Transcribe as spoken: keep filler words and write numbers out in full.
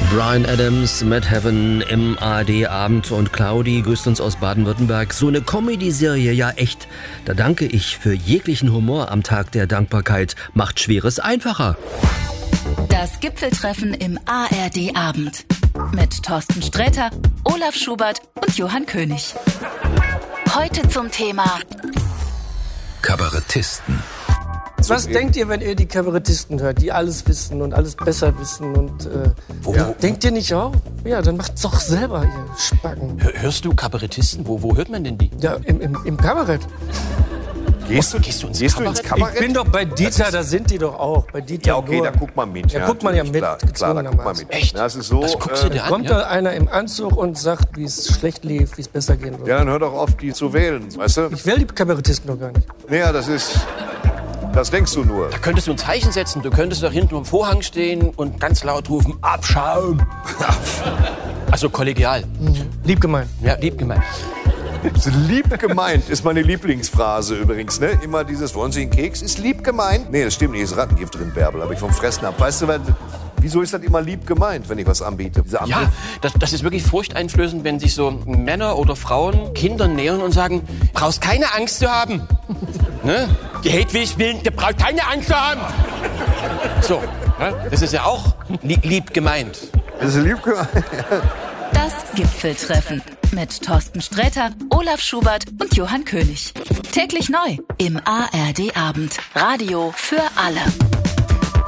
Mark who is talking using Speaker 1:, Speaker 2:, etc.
Speaker 1: Bryan Adams mit Heaven im A R D-Abend und Claudi grüßt uns aus Baden-Württemberg. So eine Comedy-Serie, ja echt. Da danke ich für jeglichen Humor am Tag der Dankbarkeit. Macht Schweres einfacher.
Speaker 2: Das Gipfeltreffen im A R D-Abend. Mit Thorsten Sträter, Olaf Schubert und Johann König. Heute zum Thema
Speaker 3: Kabarettisten.
Speaker 4: Was denkt ihr, wenn ihr die Kabarettisten hört, die alles wissen und alles besser wissen? Und äh,
Speaker 5: Wo,
Speaker 4: ja.
Speaker 5: wo,
Speaker 4: denkt ihr nicht auch? Ja, dann macht's doch selber, ihr Spacken.
Speaker 5: Hör- Hörst du Kabarettisten? Wo, wo hört man denn die?
Speaker 4: Ja, im, im, im Kabarett.
Speaker 6: Gehst du,
Speaker 5: Gehst du ins
Speaker 6: gehst du
Speaker 5: Kabarett?
Speaker 6: ins Kabarett?
Speaker 4: Ich bin doch bei Dieter, da sind die doch auch. Bei Dieter
Speaker 6: Ja, okay,
Speaker 4: Nuhr.
Speaker 6: da guckt man mit.
Speaker 4: Ja, guckt man ja mit,
Speaker 6: Klar, klar, da guckt man mit.
Speaker 5: Echt?
Speaker 6: Das ist so.
Speaker 5: Das guckst du
Speaker 6: äh,
Speaker 5: dir an?
Speaker 4: Kommt
Speaker 5: Ja?
Speaker 4: da einer im Anzug und sagt, wie es schlecht lief, wie es besser gehen würde.
Speaker 6: Ja, dann hör doch auf, die zu wählen, weißt du?
Speaker 4: Ich will die Kabarettisten doch gar nicht.
Speaker 6: Naja, das ist. Das denkst du nur.
Speaker 5: Da könntest du ein Zeichen setzen. Du könntest da hinten am Vorhang stehen und ganz laut rufen, Abschaum. Also kollegial.
Speaker 4: Lieb gemeint.
Speaker 5: Ja, lieb gemeint.
Speaker 6: Lieb gemeint ist meine Lieblingsphrase übrigens, ne? Immer dieses, wollen Sie einen Keks? Ist lieb gemeint? Nee, das stimmt nicht, ist Rattengift drin, Bärbel, aber ich vom Fressen ab. Weißt du, weil, wieso ist das immer lieb gemeint, wenn ich was anbiete? Dieser Anblick.
Speaker 5: Ja, das, das ist wirklich furchteinflößend, wenn sich so Männer oder Frauen Kindern nähern und sagen, brauchst keine Angst zu haben. Ne? Die Hedwig will, der braucht keine Angst zu haben. So, ne? Das ist ja auch lieb, lieb gemeint.
Speaker 6: Das ist lieb gemeint.
Speaker 2: das Gipfeltreffen. Mit Thorsten Sträter, Olaf Schubert und Johann König. Täglich neu im A R D-Abend. Radio für alle.